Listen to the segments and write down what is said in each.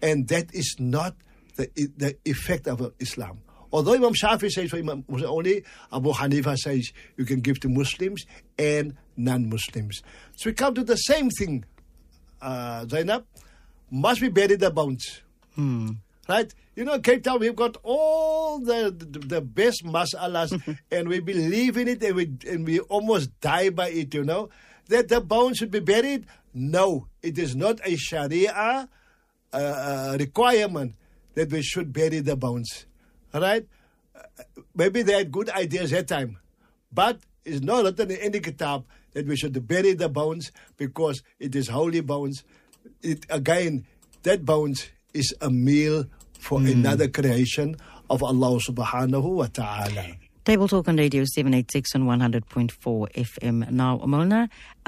And that is not the effect of Islam. Although Imam Shafi says for Imam only, Abu Hanifa says you can give to Muslims and non-Muslims. So we come to the same thing, Zainab. Must be buried the bones. Right? You know, Cape Town, we've got all the best mas'alas and we believe in it and we almost die by it, you know. That the bones should be buried? No, it is not a Sharia requirement that we should bury the bones. Right? Maybe they had good ideas that time. But it's not written in any kitab that we should bury the bones because it is holy bones. Again, that bones is a meal for another creation of Allah subhanahu wa ta'ala. Table Talk on Radio 786 and 100.4 FM. Now, Molna,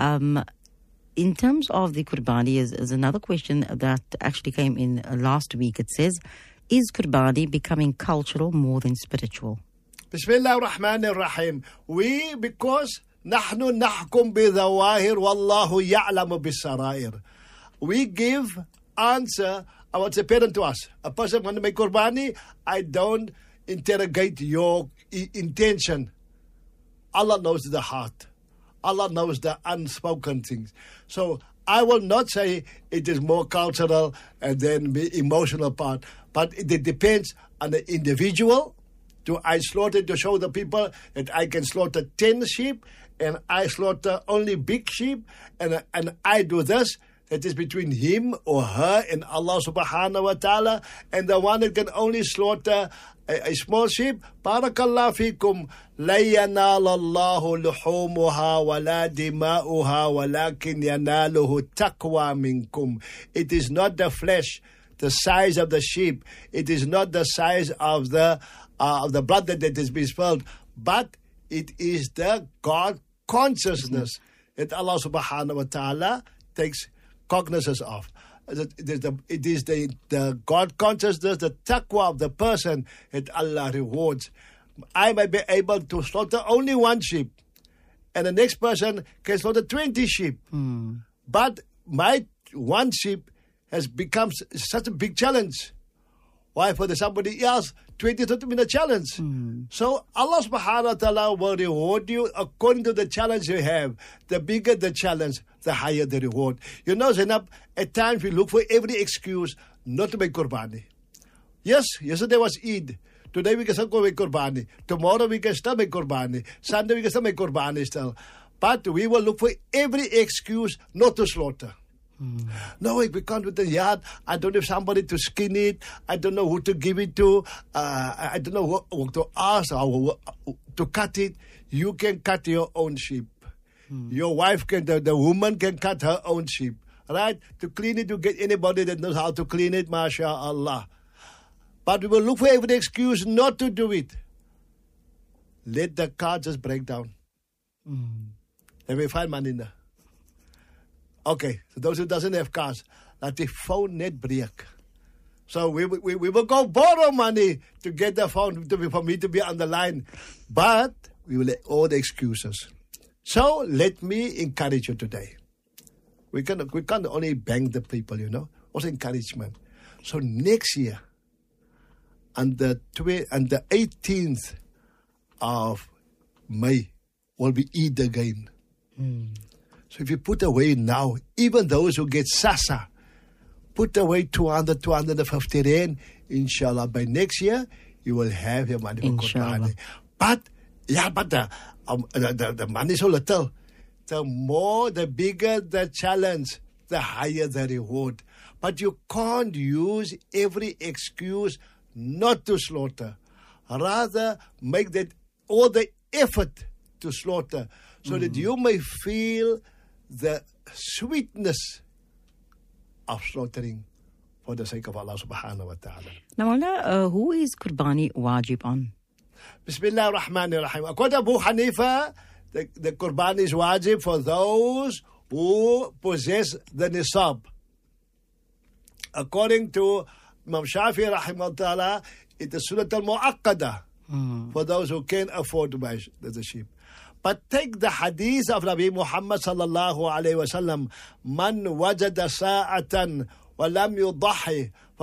in terms of the Qurbani, is another question that actually came in last week. It says, is Qurbani becoming cultural more than spiritual? Bismillah ar-Rahman ar-Rahim. Because نحن نحكم بظواهر والله يعلم بالسرائر. We give answer of what's apparent to us. A person want to make Qurbani, I don't interrogate your intention. Allah knows the heart. Allah knows the unspoken things. So I will not say it is more cultural and then the emotional part, but it depends on the individual. Do I slaughter to show the people that I can slaughter 10 sheep and I slaughter only big sheep and I do this? That is between him or her and Allah subhanahu wa ta'ala. And the one that can only slaughter a small sheep, Barakallah fikum, la yanala Allahu luhumuha wa la dima'uha walakin yanaluhu taqwa minkum. It is not the flesh, the size of the sheep. It is not the size of the blood that is being spilled, but it is the God consciousness that Allah subhanahu wa ta'ala takes cognizance of. It is the God consciousness, the taqwa of the person that Allah rewards. I might be able to slaughter only one sheep, and the next person can slaughter 20 sheep. But my one sheep has become such a big challenge. Why? For somebody else, 20 to be a challenge. So Allah subhanahu wa ta'ala will reward you according to the challenge you have. The bigger the challenge, the higher the reward. You know, Zainab, at times we look for every excuse not to make Qurbani. Yes, yesterday was Eid. Today we can still go make Qurbani. Tomorrow we can still make Qurbani. Sunday we can still make Qurbani still. But we will look for every excuse not to slaughter. No, we can't with the yard. I don't have somebody to skin it. I don't know who to give it to. I don't know who to ask or to cut it. You can cut your own sheep. Your wife can, the woman can cut her own sheep. Right? To clean it, to get anybody that knows how to clean it, mashallah. But we will look for every excuse not to do it. Let the car just break down. Then we find money in there. Okay, so those who doesn't have cars, let the phone net break. So we will go borrow money to get the phone for me to be on the line. But we will let all the excuses. So let me encourage you today. We can't only bang the people, you know. Also encouragement. So next year, on the 18th of May, will be Eid again. So if you put away now, even those who get sasa, put away 200, 250 rand, inshallah, by next year, you will have your money for Qurbani. But the money is so little. The bigger the challenge, the higher the reward. But you can't use every excuse not to slaughter. Rather, make that all the effort to slaughter so that you may feel the sweetness of slaughtering for the sake of Allah subhanahu wa ta'ala. Now, Allah, who is Qurbani wajib on? Bismillah ar-Rahman ar-Rahim. According to Abu Hanifa, the Qurbani is wajib for those who possess the nisab. According to Imam Shafi rahimahullah, it is Sunnat al-Mu'aqqada for those who can afford to buy the sheep. But take the hadith of Nabi Muhammad sallallahu alayhi wa sallam, Man wajada sa'atan wa lam yudahi